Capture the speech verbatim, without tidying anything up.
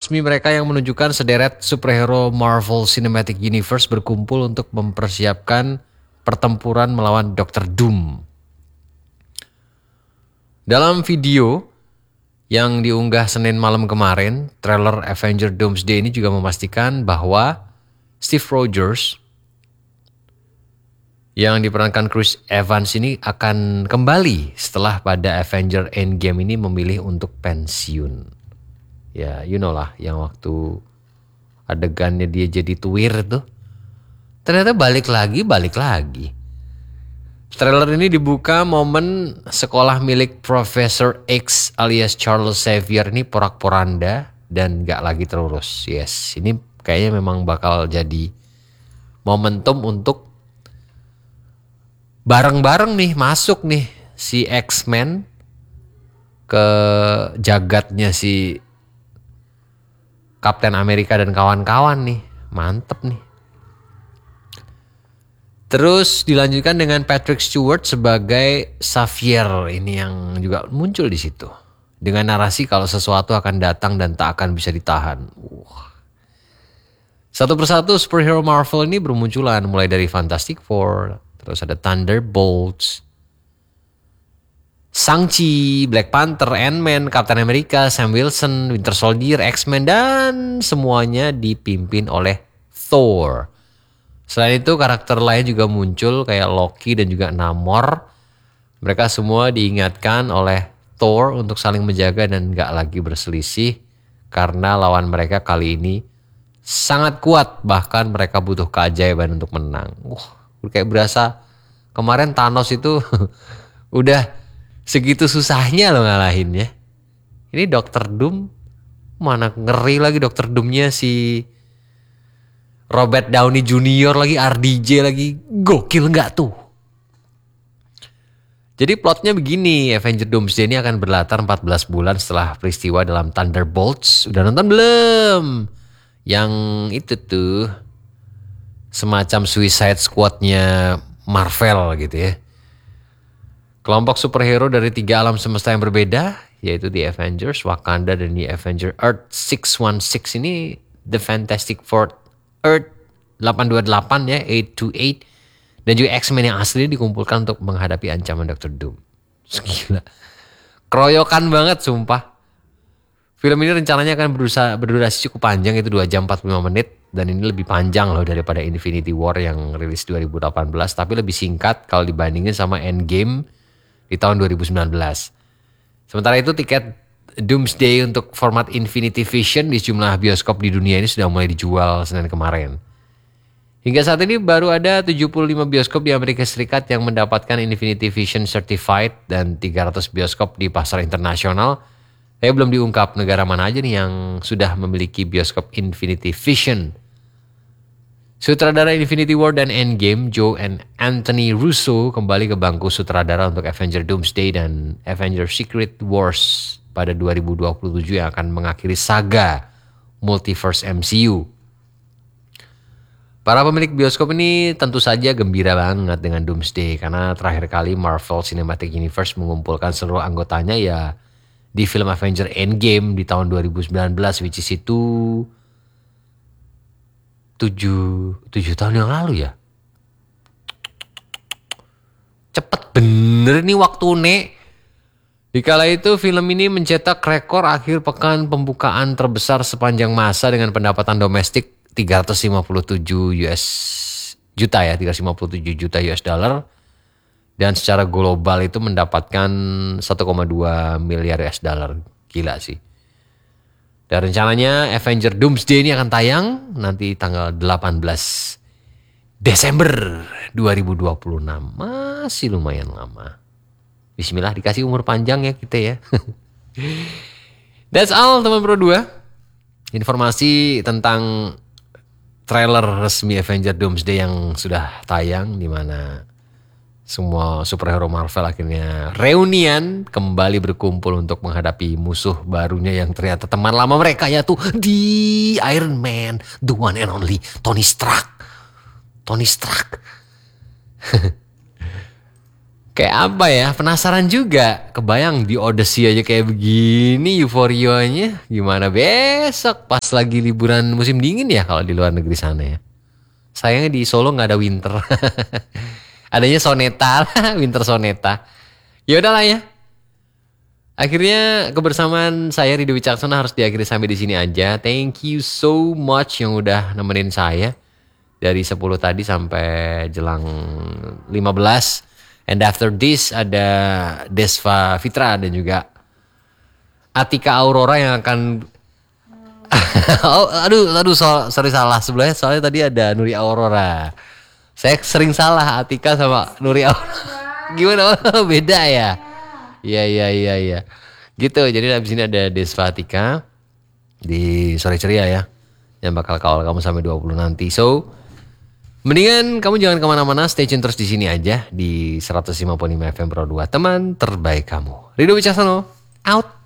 resmi mereka yang menunjukkan sederet superhero Marvel Cinematic Universe berkumpul untuk mempersiapkan pertempuran melawan Dokter Doom. Dalam video yang diunggah Senin malam kemarin, trailer Avengers Doomsday ini juga memastikan bahwa Steve Rogers yang diperankan Chris Evans ini akan kembali setelah pada Avengers Endgame ini memilih untuk pensiun. Ya, you know lah, yang waktu adegannya dia jadi tuwir tuh. Ternyata balik lagi, balik lagi. Trailer ini dibuka momen sekolah milik Profesor X alias Charles Xavier ini porak-poranda dan gak lagi terurus. Yes, ini kayaknya memang bakal jadi momentum untuk bareng-bareng nih masuk nih si X-Men ke jagatnya si Kapten Amerika dan kawan-kawan nih. Mantep nih. Terus dilanjutkan dengan Patrick Stewart sebagai Xavier ini yang juga muncul di situ. Dengan narasi kalau sesuatu akan datang dan tak akan bisa ditahan. Uh. Satu persatu superhero Marvel ini bermunculan mulai dari Fantastic Four, terus ada Thunderbolts, Shang-Chi, Black Panther, Ant-Man, Captain America, Sam Wilson, Winter Soldier, X-Men, dan semuanya dipimpin oleh Thor. Selain itu karakter lain juga muncul kayak Loki dan juga Namor. Mereka semua diingatkan oleh Thor untuk saling menjaga dan gak lagi berselisih karena lawan mereka kali ini sangat kuat, bahkan mereka butuh keajaiban untuk menang. Wah, kayak berasa kemarin Thanos itu udah segitu susahnya lo ngalahinnya. Ini Dokter Doom, mana ngeri lagi Dokter Doomnya si Robert Downey Junior lagi, R D J lagi, gokil nggak tuh? Jadi plotnya begini, Avengers Doomsday ini akan berlatar empat belas bulan setelah peristiwa dalam Thunderbolts. Udah nonton belum? Yang itu tuh semacam Suicide Squad-nya Marvel gitu ya. Kelompok superhero dari tiga alam semesta yang berbeda, yaitu The Avengers, Wakanda, dan The Avengers Earth enam satu enam ini The Fantastic Four Earth delapan dua delapan ya, delapan dua delapan, dan juga X-Men yang asli dikumpulkan untuk menghadapi ancaman Dokter Doom. Gila. Keroyokan banget sumpah. Film ini rencananya akan berusaha, berdurasi cukup panjang, itu dua jam empat puluh lima menit. Dan ini lebih panjang loh daripada Infinity War yang rilis dua ribu delapan belas. Tapi lebih singkat kalau dibandingin sama Endgame di tahun dua ribu sembilan belas. Sementara itu tiket Doomsday untuk format Infinity Vision di sejumlah bioskop di dunia ini sudah mulai dijual Senin kemarin. Hingga saat ini baru ada tujuh puluh lima bioskop di Amerika Serikat yang mendapatkan Infinity Vision Certified dan tiga ratus bioskop di pasar internasional. Tapi belum diungkap negara mana aja nih yang sudah memiliki bioskop Infinity Vision. Sutradara Infinity War dan Endgame, Joe and Anthony Russo kembali ke bangku sutradara untuk Avengers Doomsday dan Avengers Secret Wars pada dua ribu dua puluh tujuh yang akan mengakhiri saga Multiverse M C U. Para pemilik bioskop ini tentu saja gembira banget dengan Doomsday karena terakhir kali Marvel Cinematic Universe mengumpulkan seluruh anggotanya ya di film Avengers Endgame di tahun dua ribu sembilan belas, which is itu tujuh, tujuh tahun yang lalu ya. Cepet bener nih waktu nek. Dikala itu film ini mencetak rekor akhir pekan pembukaan terbesar sepanjang masa dengan pendapatan domestik tiga ratus lima puluh tujuh U S juta ya, tiga ratus lima puluh tujuh juta U S dollar. Dan secara global itu mendapatkan satu koma dua miliar U S dollar. Gila sih. Dan rencananya Avengers Doomsday ini akan tayang nanti tanggal delapan belas Desember dua ribu dua puluh enam. Masih lumayan lama. Bismillah dikasih umur panjang ya kita ya. That's all teman Pro dua. Informasi tentang trailer resmi Avengers Doomsday yang sudah tayang di mana semua superhero Marvel akhirnya reunian kembali berkumpul untuk menghadapi musuh barunya yang ternyata teman lama mereka yaitu di Iron Man, the one and only Tony Stark. Tony Stark. Kayak apa ya, penasaran juga. Kebayang di Odyssey aja kayak begini euforianya. Gimana besok pas lagi liburan musim dingin ya kalau di luar negeri sana ya. Sayangnya di Solo nggak ada winter. Adanya soneta, winter soneta. Ya udahlah ya. Akhirnya kebersamaan saya Ridho Wicaksono harus diakhiri sampai di sini aja. Thank you so much yang udah nemenin saya dari sepuluh tadi sampai jelang lima belas. And after this ada Desva Fitra dan juga Atika Aurora yang akan oh, aduh, aduh, so, sorry salah sebelahnya soalnya tadi ada Nuri Aurora. Saya sering salah Atika sama Nuri Aurora. Gimana? Beda ya? Iya, iya, iya, iya. Gitu, jadi abis ini ada Desva Atika di Sore Ceria ya. Yang bakal kawal kamu sampai dua puluh nanti. So, mendingan kamu jangan kemana-mana, stay tune terus di sini aja di seratus lima puluh lima F M Pro dua, teman terbaik kamu. Ridho Wicaksono, out.